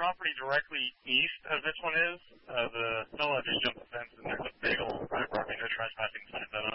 property directly east of this one is. The fellow just jumped the fence and there's a big old no trespassing sign. But